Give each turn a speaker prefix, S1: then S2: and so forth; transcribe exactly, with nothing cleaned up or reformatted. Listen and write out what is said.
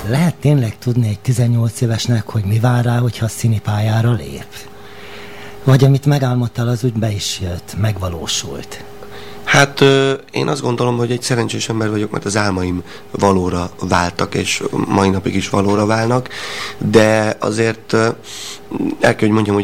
S1: lehet tényleg tudni egy tizennyolc évesnek, hogy mi vár rá, hogyha a színipályára lép? Vagy amit megálmodtál, az úgy be is jött, megvalósult?
S2: Hát én azt gondolom, hogy egy szerencsés ember vagyok, mert az álmaim valóra váltak, és mai napig is valóra válnak, de azért el kell, hogy mondjam, hogy